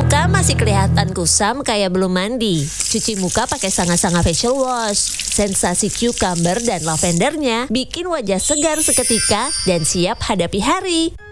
Muka masih kelihatan kusam kayak belum mandi. Cuci muka pakai Sanga-Sanga Facial Wash. Sensasi cucumber dan lavendernya bikin wajah segar seketika dan siap hadapi hari.